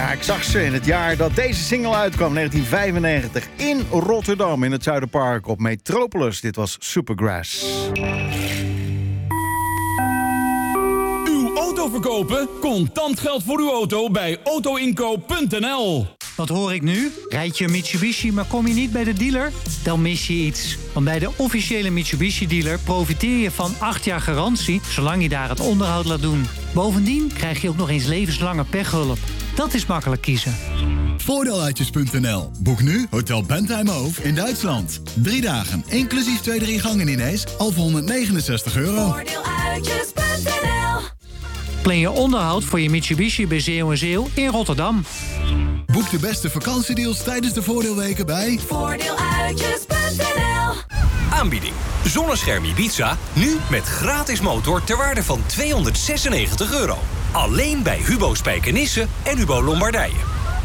Ja, ik zag ze in het jaar dat deze single uitkwam, 1995, in Rotterdam, in het Zuiderpark op Metropolis. Dit was Supergrass. Uw auto verkopen? Contant geld voor uw auto bij autoinkoop.nl. Wat hoor ik nu? Rijd je een Mitsubishi, maar kom je niet bij de dealer? Dan mis je iets. Want bij de officiële Mitsubishi-dealer profiteer je van 8 jaar garantie, zolang je daar het onderhoud laat doen. Bovendien krijg je ook nog eens levenslange pechhulp. Dat is makkelijk kiezen. Voordeeluitjes.nl. Boek nu Hotel Bentheimhof in Duitsland. 3 dagen, inclusief 2-3 gangen diners, al voor €169. Voordeeluitjes.nl. Plan je onderhoud voor je Mitsubishi bij Zeeuw & Zeeuw in Rotterdam. Boek de beste vakantiedeals tijdens de voordeelweken bij Voordeeluitjes.nl. Aanbieding. Zonnescherm Ibiza, nu met gratis motor ter waarde van €296. Alleen bij Hubo Spijkenisse en Hubo Lombardije.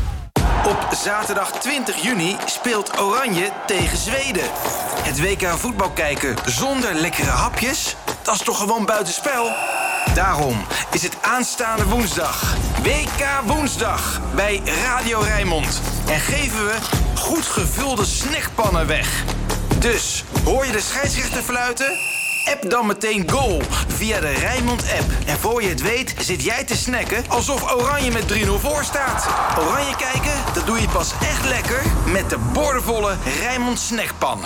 Op zaterdag 20 juni speelt Oranje tegen Zweden. Het WK voetbal kijken zonder lekkere hapjes? Dat is toch gewoon buitenspel? Daarom is het aanstaande woensdag WK Woensdag bij Radio Rijnmond. En geven we goed gevulde snackpannen weg. Dus, hoor je de scheidsrechter fluiten? App dan meteen goal via de Rijnmond-app. En voor je het weet zit jij te snacken alsof Oranje met 3-0 voor staat. Oranje kijken, dat doe je pas echt lekker met de boordevolle Rijnmond snackpan.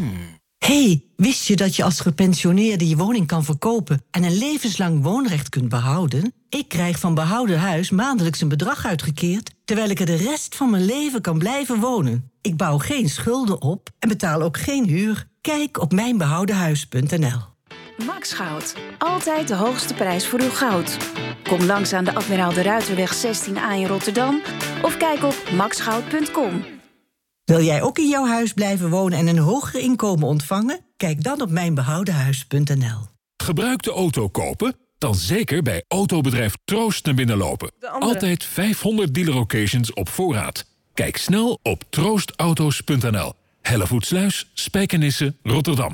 Hey, wist je dat je als gepensioneerde je woning kan verkopen en een levenslang woonrecht kunt behouden? Ik krijg van Behouden Huis maandelijks een bedrag uitgekeerd, terwijl ik er de rest van mijn leven kan blijven wonen. Ik bouw geen schulden op en betaal ook geen huur. Kijk op mijnbehoudenhuis.nl. Max Goud. Altijd de hoogste prijs voor uw goud. Kom langs aan de Admiraal de Ruiterweg 16A in Rotterdam of kijk op maxgoud.com. Wil jij ook in jouw huis blijven wonen en een hoger inkomen ontvangen? Kijk dan op mijnbehoudenhuis.nl. Gebruikte auto kopen? Dan zeker bij autobedrijf Troost naar binnen lopen. Altijd 500 dealer locations op voorraad. Kijk snel op troostauto's.nl. Hellevoetsluis, Spijkenisse, Rotterdam.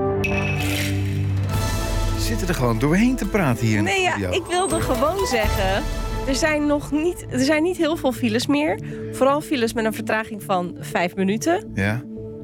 Zitten er gewoon doorheen te praten hier. Nee, ja, ik wilde gewoon zeggen, er zijn niet heel veel files meer. Vooral files met een vertraging van 5 minuten. Ja.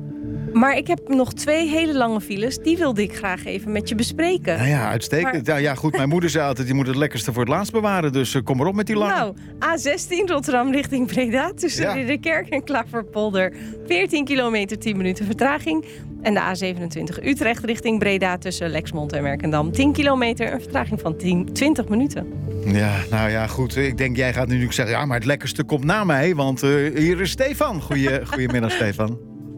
Maar ik heb nog 2 hele lange files. Die wilde ik graag even met je bespreken. Nou ja, uitstekend. Maar... Nou ja, goed, mijn moeder zei altijd, je moet het lekkerste voor het laatst bewaren. Dus kom maar op met die lange. Nou, A16 Rotterdam richting Breda. Tussen Ridderkerk en Klaverpolder. 14 kilometer, 10 minuten vertraging. En de A27 Utrecht richting Breda tussen Lexmond en Merkendam. 10 kilometer, een vertraging van 20 minuten. Ja, nou ja, goed. Ik denk, jij gaat nu zeggen, ja, maar het lekkerste komt na mij. Want hier is Stefan. Goedemiddag, Stefan.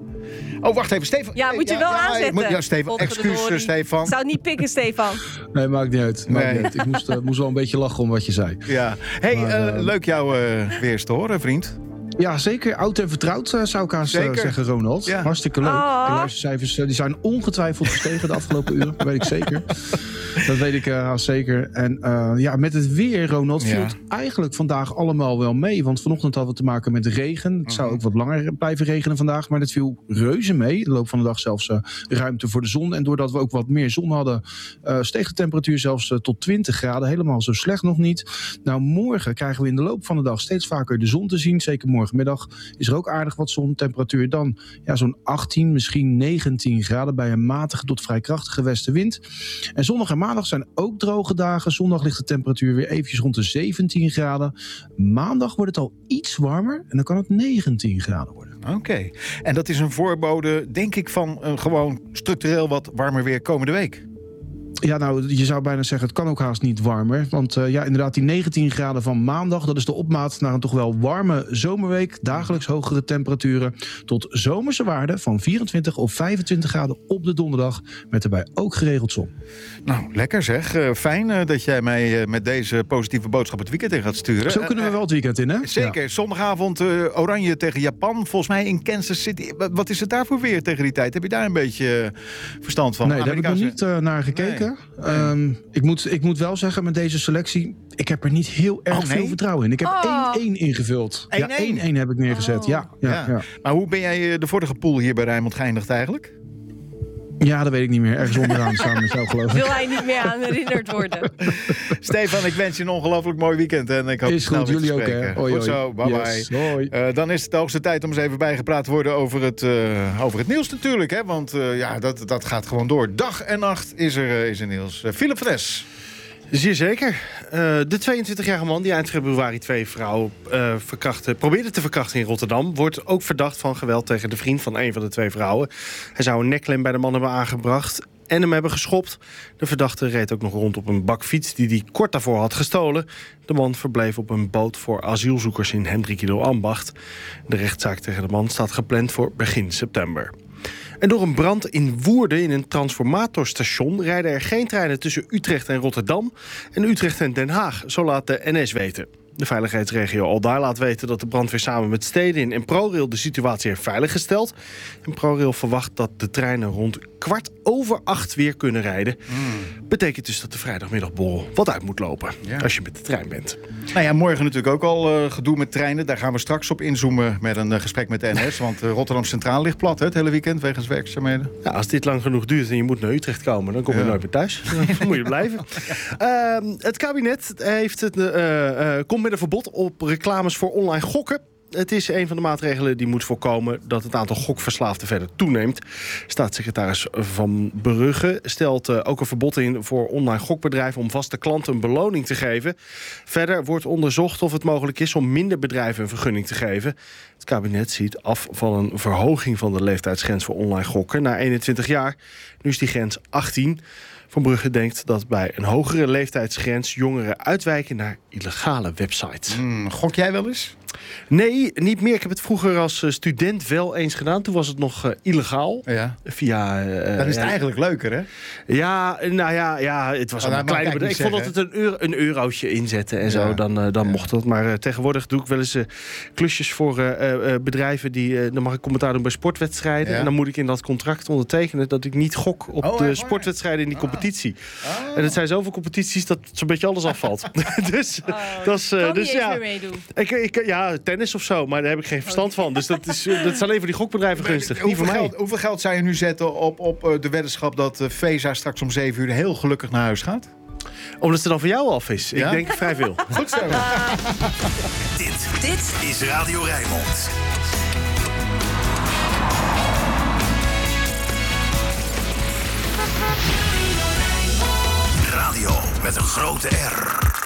Oh, wacht even, Stefan. Ja, moet je wel aanzetten. Ja, Stefan, excuus, Stefan. Ik zou het niet pikken, Stefan. Nee, maakt niet uit. Ik moest wel een beetje lachen om wat je zei. Ja. Hey, leuk jou weer eens te horen, vriend. Ja, zeker. Oud en vertrouwd, zou ik haast zeggen, Ronald. Ja. Hartstikke leuk. De luistercijfers die zijn ongetwijfeld gestegen de afgelopen uren. Dat weet ik zeker. Dat weet ik haast zeker. En met het weer, Ronald, viel het eigenlijk vandaag allemaal wel mee. Want vanochtend hadden we te maken met regen. Het zou ook wat langer blijven regenen vandaag. Maar dat viel reuze mee. De loop van de dag zelfs ruimte voor de zon. En doordat we ook wat meer zon hadden, steeg de temperatuur zelfs tot 20 graden. Helemaal zo slecht nog niet. Nou, morgen krijgen we in de loop van de dag steeds vaker de zon te zien. Zeker morgenmiddag is er ook aardig wat zon. Temperatuur dan zo'n 18, misschien 19 graden bij een matige tot vrij krachtige westenwind. En zondag en maandag zijn ook droge dagen. Zondag ligt de temperatuur weer eventjes rond de 17 graden. Maandag wordt het al iets warmer en dan kan het 19 graden worden. Oké. En dat is een voorbode, denk ik, van gewoon structureel wat warmer weer komende week. Ja, nou, je zou bijna zeggen, het kan ook haast niet warmer. Want inderdaad, die 19 graden van maandag, dat is de opmaat naar een toch wel warme zomerweek. Dagelijks hogere temperaturen tot zomerse waarden van 24 of 25 graden op de donderdag. Met erbij ook geregeld zon. Nou, lekker zeg. Fijn dat jij mij met deze positieve boodschap het weekend in gaat sturen. Zo kunnen we wel het weekend in, hè? Zeker. Ja. Zondagavond Oranje tegen Japan. Volgens mij in Kansas City. Wat is het daar voor weer tegen die tijd? Heb je daar een beetje verstand van? Nee, daar heb ik nog niet naar gekeken. Nee. Ik moet wel zeggen, met deze selectie, ik heb er niet heel erg veel vertrouwen in. Ik heb 1-1 ingevuld. 1-1? Ja, 1-1 heb ik neergezet. Ja. Maar hoe ben jij de vorige pool hier bij Rijnmond geëindigd eigenlijk? Ja, dat weet ik niet meer. Ergens onderaan samen met jou, geloof ik. Wil hij niet meer aan herinnerd worden. Stefan, ik wens je een ongelooflijk mooi weekend. En ik hoop is goed, jullie ook, hè. Hoi, goed zo, bye yes, bye. Hoi. Dan is het de hoogste tijd om eens even bijgepraat te worden over het nieuws natuurlijk. Hè? Want dat gaat gewoon door. Dag en nacht is er nieuws. Philip van Es. Zeer zeker. De 22-jarige man die eind februari 2 vrouwen probeerde te verkrachten in Rotterdam, wordt ook verdacht van geweld tegen de vriend van een van de 2 vrouwen. Hij zou een nekklem bij de man hebben aangebracht en hem hebben geschopt. De verdachte reed ook nog rond op een bakfiets die hij kort daarvoor had gestolen. De man verbleef op een boot voor asielzoekers in Hendrikido-Ambacht. De rechtszaak tegen de man staat gepland voor begin september. En door een brand in Woerden in een transformatorstation rijden er geen treinen tussen Utrecht en Rotterdam en Utrecht en Den Haag, zo laat de NS weten. De veiligheidsregio Aldaar laat weten dat de brandweer samen met Stedin en ProRail de situatie heeft veiliggesteld. En ProRail verwacht dat de treinen rond 7:15 weer kunnen rijden. Betekent dus dat de vrijdagmiddagborrel wat uit moet lopen als je met de trein bent. Nou ja, morgen natuurlijk ook al gedoe met treinen. Daar gaan we straks op inzoomen met een gesprek met de NS. Want Rotterdam Centraal ligt plat het hele weekend wegens werkzaamheden. Ja, als dit lang genoeg duurt en je moet naar Utrecht komen, dan kom je nooit meer thuis. Dan moet je blijven. Het kabinet komt met een verbod op reclames voor online gokken. Het is een van de maatregelen die moet voorkomen dat het aantal gokverslaafden verder toeneemt. Staatssecretaris Van Brugge stelt ook een verbod in voor online gokbedrijven om vaste klanten een beloning te geven. Verder wordt onderzocht of het mogelijk is om minder bedrijven een vergunning te geven. Het kabinet ziet af van een verhoging van de leeftijdsgrens voor online gokken naar 21 jaar. Nu is die grens 18. Van Brugge denkt dat bij een hogere leeftijdsgrens jongeren uitwijken naar illegale websites. Gok jij wel eens? Nee, niet meer. Ik heb het vroeger als student wel eens gedaan. Toen was het nog illegaal. Ja. Via, dan is het eigenlijk leuker, hè? Ja, nou ja, het was een kleine bedrijf. Ik vond dat het een eurootje inzetten en zo. Dan mocht dat. Maar tegenwoordig doe ik wel eens klusjes voor bedrijven die... dan mag ik commentaar doen bij sportwedstrijden. Ja. En dan moet ik in dat contract ondertekenen dat ik niet gok op de sportwedstrijden in die competitie. En het zijn zoveel competities dat zo'n beetje alles afvalt. dus meer meedoen. Tennis of zo, maar daar heb ik geen verstand van. Dus dat is alleen voor die gokbedrijven gunstig. Hoeveel geld zou je nu zetten op de weddenschap dat Vesa straks om 7 uur heel gelukkig naar huis gaat? Omdat ze dan van jou af is. Ja? Ik denk vrij veel. Goed zo. Dit is Radio Rijnmond. Radio met een grote R.